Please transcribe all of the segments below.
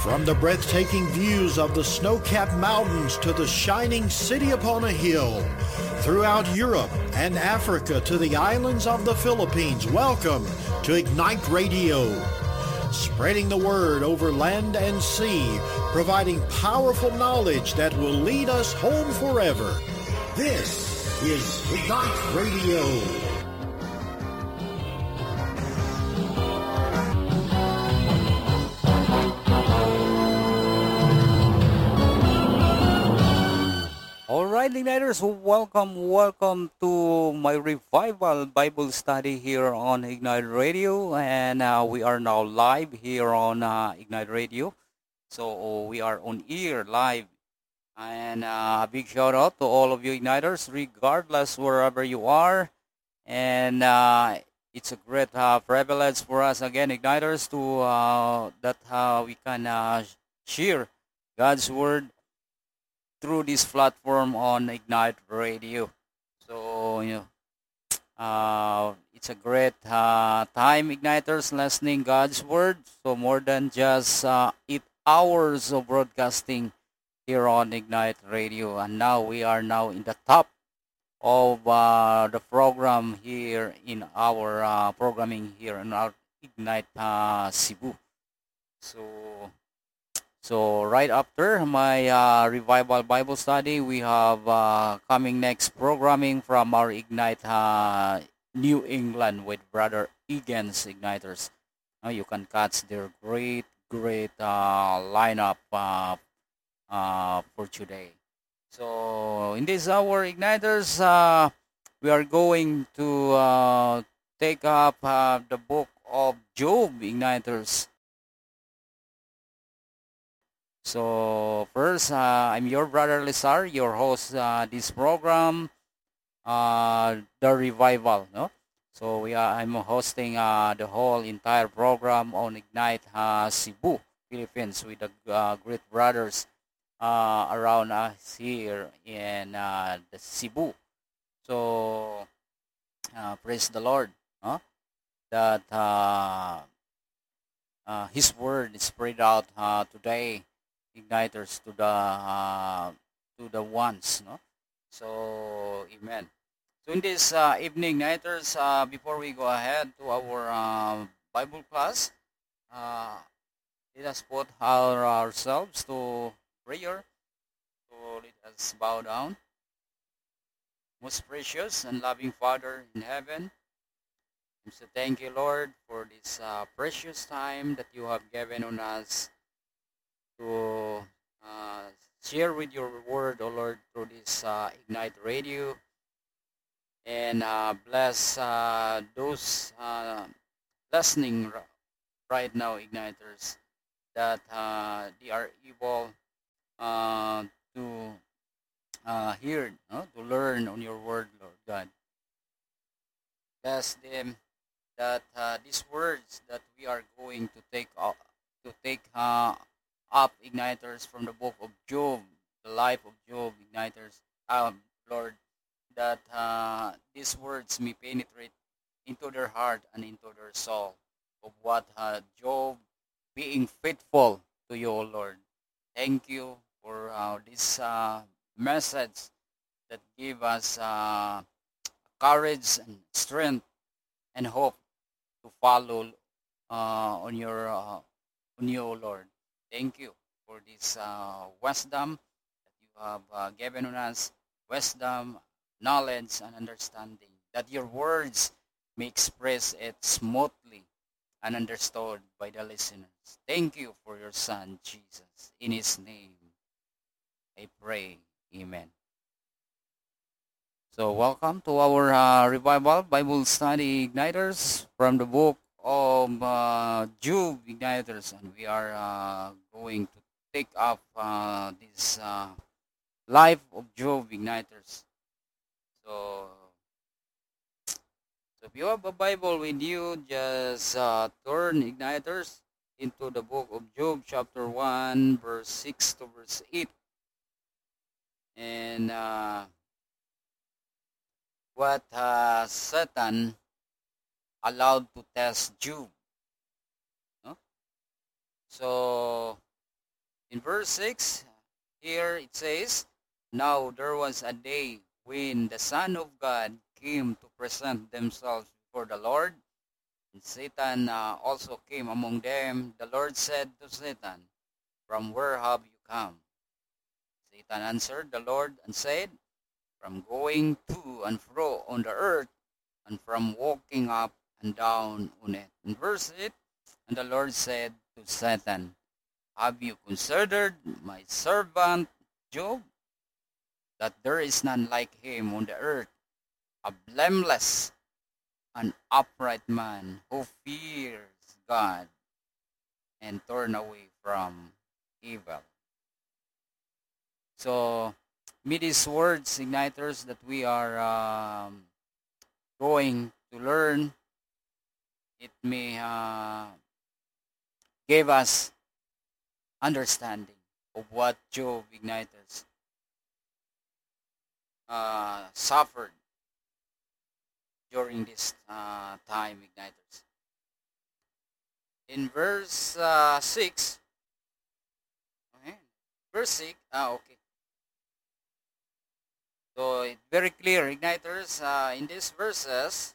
From the breathtaking views of the snow-capped mountains to the shining city upon a hill, throughout Europe and Africa to the islands of the Philippines, welcome to Ignite Radio. Spreading the word over land and sea, providing powerful knowledge that will lead us home forever. This is Ignite Radio. Alright, Igniters, welcome to my revival Bible study here on Ignite Radio, and we are now live here on Ignite Radio. So we are on air live, and a big shout out to all of you Igniters, regardless wherever you are, and it's a great privilege for us again, Igniters, to that we can share God's word through this platform on Ignite Radio. So, it's a great time, Igniters, listening God's Word. So more than just 8 hours of broadcasting here on Ignite Radio. And now we are now in the top of the program here in our programming here in our Ignite Cebu. So right after my Revival Bible study, we have coming next programming from our Ignite New England with Brother Egan's Igniters. You can catch their great lineup for today. So in this hour, Igniters, we are going to take up the book of Job, Igniters. So first, I'm your brother Lizar, your host this program, the Revival. No, so I'm hosting the whole entire program on Ignite Cebu, Philippines, with the great brothers around us here in the Cebu. So praise the Lord, huh? That His word is spread out today. Igniters to the ones, no? So amen. So in this evening, Igniters, before we go ahead to our Bible class, let us put ourselves to prayer. So let us bow down. Most precious and loving Father in heaven, so thank you, Lord, for this precious time that you have given on us to share with your word, O Lord, through this Ignite Radio, and bless those listening right now, Igniters, that they are able to hear, no? To learn on your word, Lord God. Bless them that these words that we are going to take up, Igniters, from the book of Job, the life of Job, Igniters, Lord, that these words may penetrate into their heart and into their soul of what Job being faithful to you, O Lord. Thank you for this message that give us courage and strength and hope to follow on you, O Lord. Thank you for this wisdom that you have given on us, wisdom, knowledge, and understanding, that your words may express it smoothly and understood by the listeners. Thank you for your Son, Jesus. In His name, I pray. Amen. So welcome to our Revival Bible Study, Igniters, from the book of Job, Igniters, and we are going to take up this life of Job, Igniters. So if you have a Bible with you, just turn, Igniters, into the book of Job, chapter 1, verse 6 to verse 8. And what Satan allowed to test Job. No? So In verse 6, here it says, "Now there was a day when the Son of God came to present themselves before the Lord, and Satan also came among them. The Lord said to Satan, 'From where have you come?' Satan answered the Lord and said, 'From going to and fro on the earth, and from walking up and down on it.'" In verse 8, and the Lord said to Satan, "Have you considered my servant Job, that there is none like him on the earth, a blameless and upright man who fears God and turn away from evil?" So, with these words, igniters, that we are going to learn, it may give us understanding of what Job, igniters, suffered during this time, igniters. In verse 6, okay, verse 6, okay. So it's very clear, igniters, in these verses,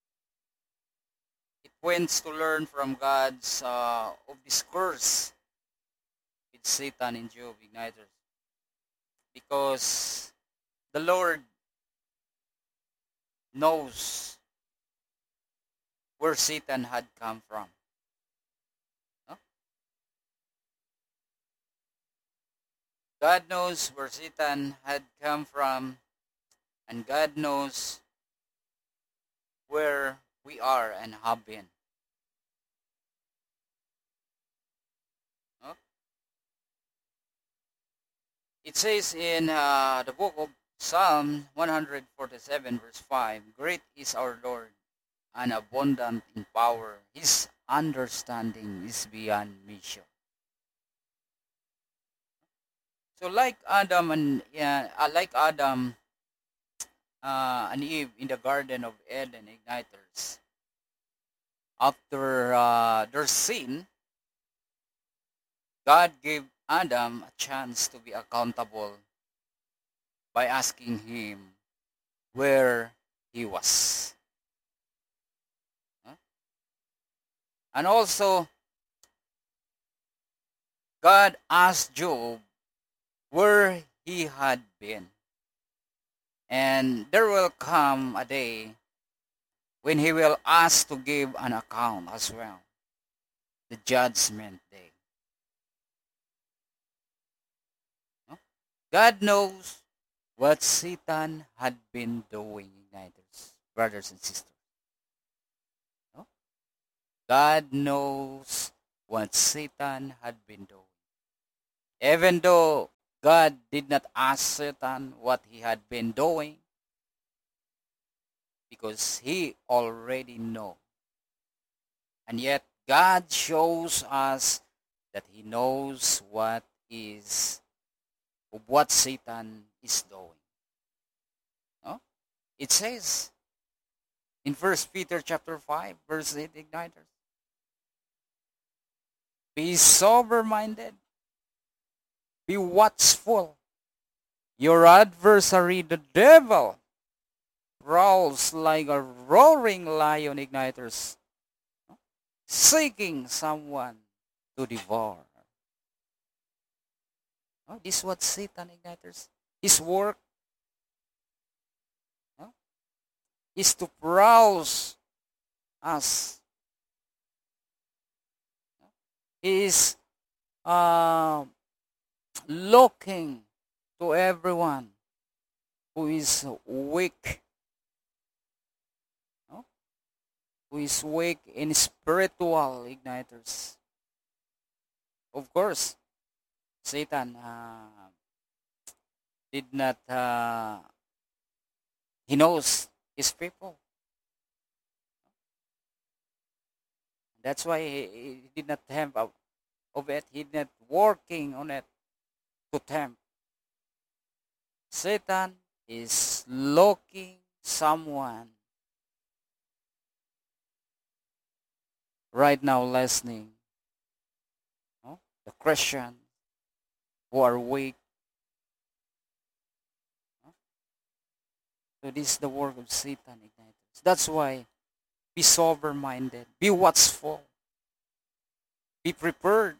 it wants to learn from God's of this curse with Satan and Job, igniters, because the Lord knows where Satan had come from. No? God knows where Satan had come from, and God knows where we are and have been. No? It says in the book of Psalm 147, verse 5, "Great is our Lord and abundant in power. His understanding is beyond measure." So like Adam and Eve in the Garden of Eden, igniters, after their sin, God gave Adam a chance to be accountable by asking him where he was. Huh? And also, God asked Job where he had been. And there will come a day when he will ask to give an account as well, the judgment day. No? God knows what Satan had been doing, igniters, brothers and sisters. No? God knows what Satan had been doing. Even though God did not ask Satan what he had been doing, because he already know. And yet God shows us that he knows what Satan is doing. No? It says in 1 Peter chapter 5, verse 8, igniters, "Be sober-minded, be watchful. Your adversary, the devil, prowls like a roaring lion," igniters, "seeking someone to devour." Oh, this is what Satan, igniters, his work, is to browse us. He is looking to everyone who is weak, who is weak in spiritual, igniters. Of course, Satan did not, he knows his people. That's why he did not tempt of it. He did not working on it to tempt. Satan is looking someone right now listening, the Christian, who are weak. No? So this is the work of Satan, igniters. That's why be sober-minded, be watchful, be prepared.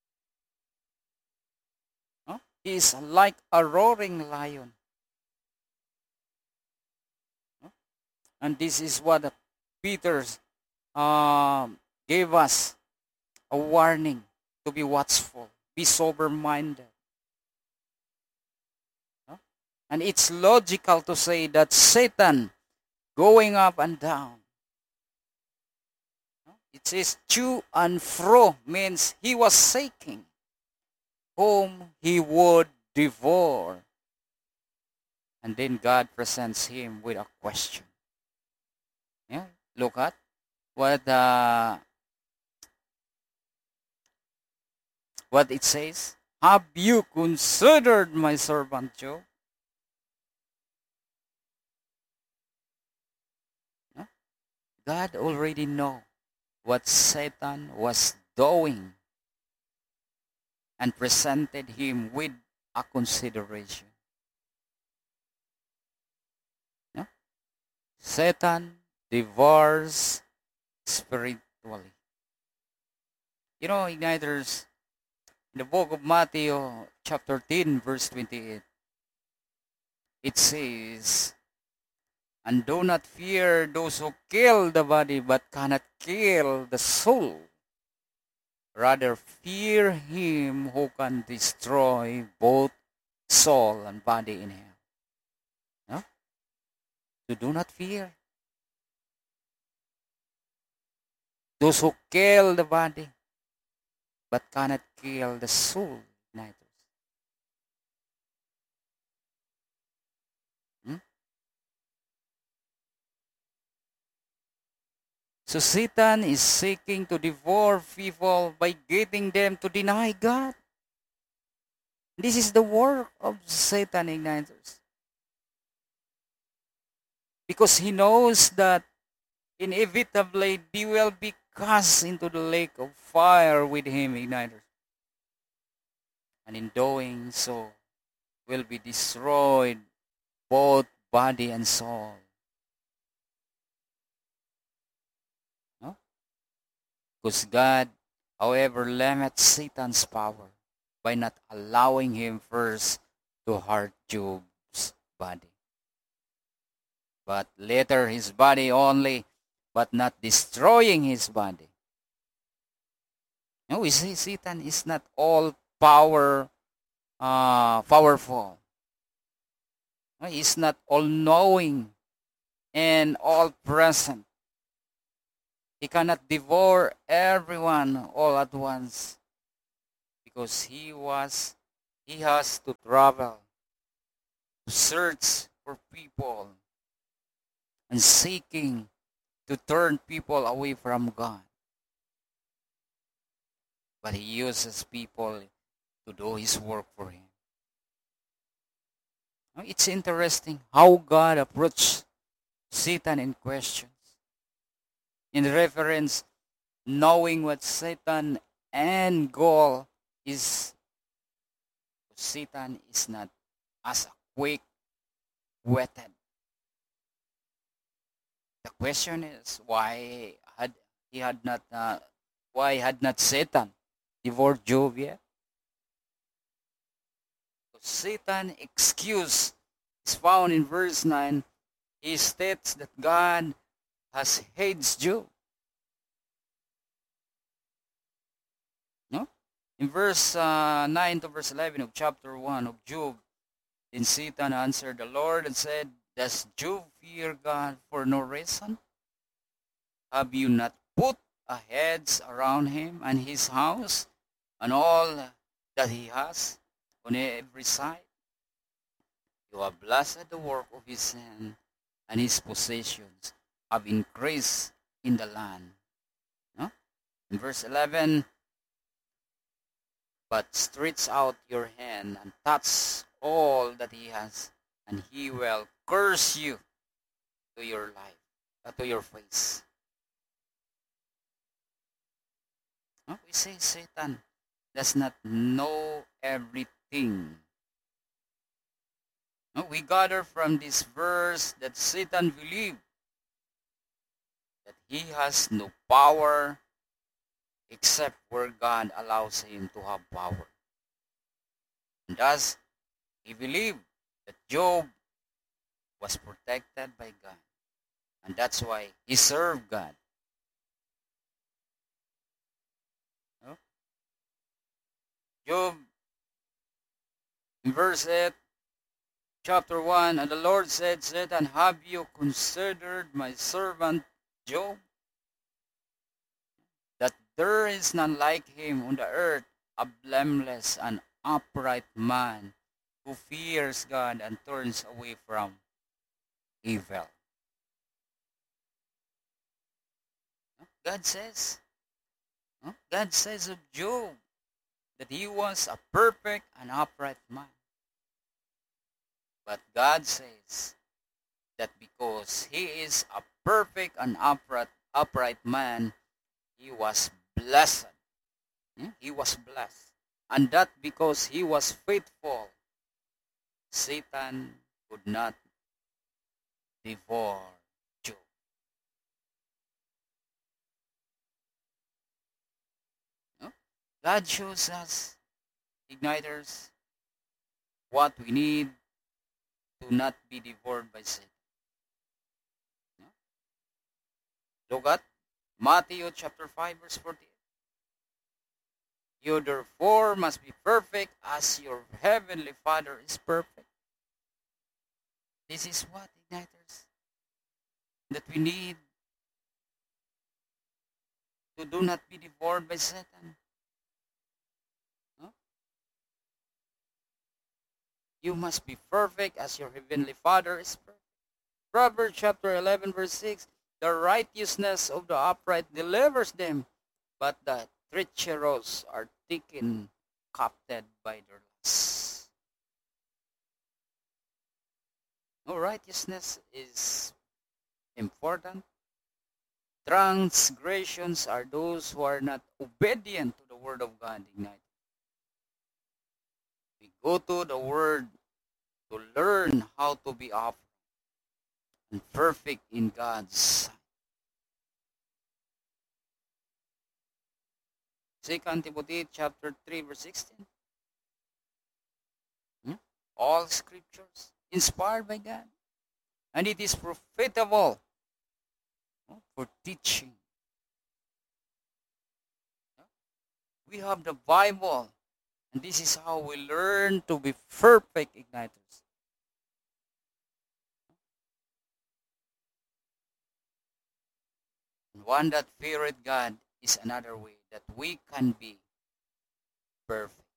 No? He is like a roaring lion. No? And this is what Peter gave us a warning to be watchful, be sober-minded. No? And it's logical to say that Satan going up and down. No? It says to and fro means he was seeking whom he would devour. And then God presents him with a question. Yeah, look at what it says. Have you considered my servant Job? No? God already know what Satan was doing and presented him with a consideration. No? Satan devours spiritually. You know, igniters, in the book of Matthew, chapter 10, verse 28, it says, and do not fear those who kill the body but cannot kill the soul. Rather, fear him who can destroy both soul and body in hell. No? So do not fear those who kill the body but cannot kill the soul. Hmm? So Satan is seeking to devour people by getting them to deny God. This is the work of Satan, igniters. Because he knows that inevitably they will be cast into the lake of fire with him, igniters. And in doing so, will be destroyed both body and soul. No? Because God, however, limits Satan's power by not allowing him first to hurt Job's body. But later his body only, but not destroying his body. No, we see Satan is not all powerful. He's not all knowing and all present. He cannot devour everyone all at once because he has to travel to search for people and seeking to turn people away from God. But he uses people to do his work for him. It's interesting how God approached Satan in questions. In reference, knowing what Satan end goal is, Satan is not as quick-witted. The question is why had not Satan devoured Job yet? Satan excuse is found in verse 9. He states that God has hates Job. No? In verse 9 to verse 11 of chapter 1 of Job, then Satan answered the Lord and said, does Job fear God for no reason? Have you not put a hedge around him and his house and all that he has on every side? You have blessed the work of his hand, and his possessions have increased in the land. No? In verse 11, but stretch out your hand and touch all that he has, and he will curse you to your life, to your face. No? We say Satan does not know everything thing. No, we gather from this verse that Satan believed that he has no power except where God allows him to have power. And thus, he believed that Job was protected by God. And that's why he served God. No? Job, in verse 8, chapter 1, and the Lord said, Satan, have you considered my servant Job? That there is none like him on the earth, a blameless and upright man who fears God and turns away from evil. God says of Job that he was a perfect and upright man. But God says that because he is a perfect and upright man, he was blessed. He was blessed. And that because he was faithful, Satan could not devour Job. No? God shows us, igniters, what we need to not be devoured by Satan. No? Look at Matthew chapter 5 verse 48. You therefore must be perfect as your heavenly Father is perfect. This is what, igniters, that we need to do not be devoured by Satan. No? You must be perfect as your heavenly Father is perfect. Proverbs chapter 11 verse 6, the righteousness of the upright delivers them, but the treacherous are taken captive by their lusts. No, righteousness is important. Transgressions are those who are not obedient to the word of God. Ignite. We go to the word to learn how to be upright and perfect in God's sight. 2 Timothy chapter 3 verse 16. All scriptures inspired by God, and it is profitable for teaching. We have the Bible, and this is how we learn to be perfect, igniters. And one that feareth God is another way that we can be perfect.